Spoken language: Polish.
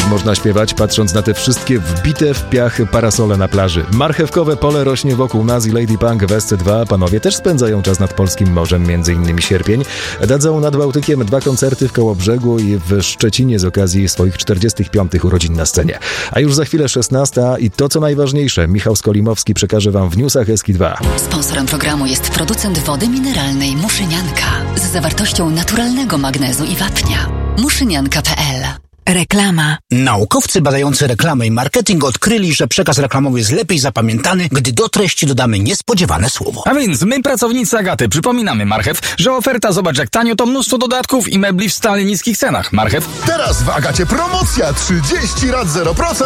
można śpiewać, patrząc na te wszystkie wbite w piach parasole na plaży. Marchewkowe pole rośnie wokół nas i Lady Punk w SC2. Panowie też spędzają czas nad polskim morzem, m.in. sierpień. Dadzą nad Bałtykiem 2 koncerty w Kołobrzegu i w Szczecinie z okazji swoich 45. urodzin na scenie. A już za chwilę 16 i to co najważniejsze, Michał Skolimowski przekaże wam w newsach SK2. Sponsorem programu jest producent wody mineralnej Muszynianka z zawartością naturalnego magnezu i wapnia. Muszynianka.pl. Reklama. Naukowcy badający reklamę i marketing odkryli, że przekaz reklamowy jest lepiej zapamiętany, gdy do treści dodamy niespodziewane słowo. A więc my, pracownicy Agaty, przypominamy, Marchew, że oferta zobacz jak tanio to mnóstwo dodatków i mebli w stale niskich cenach. Marchew. Teraz w Agacie promocja 30 rat 0%.